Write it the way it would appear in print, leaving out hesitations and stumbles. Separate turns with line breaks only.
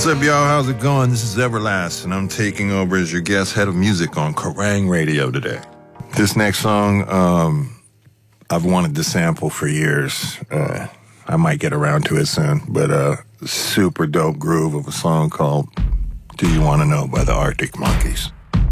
up, y'all? How's it going? This is Everlast, and I'm taking over as your guest head of music on Kerrang Radio today. This next song, I've wanted to sample for years. I might get around to it soon, but super dope groove of a song called Do You Want to Know by the Arctic Monkeys.